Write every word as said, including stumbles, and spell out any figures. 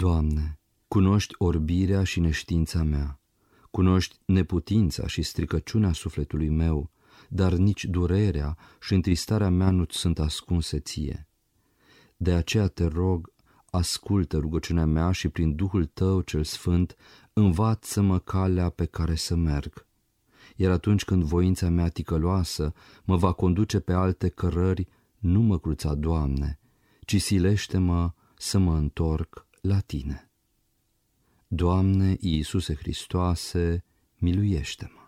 Doamne, cunoști orbirea și neștiința mea, cunoști neputința și stricăciunea sufletului meu, dar nici durerea și întristarea mea nu-ți sunt ascunse ție. De aceea te rog, ascultă rugăciunea mea și prin Duhul tău cel sfânt învață-mă calea pe care să merg. Iar atunci când voința mea ticăloasă mă va conduce pe alte cărări, nu mă cruța, Doamne, ci silește-mă să mă întorc la Tine. Doamne Iisuse Hristoase, miluiește-mă!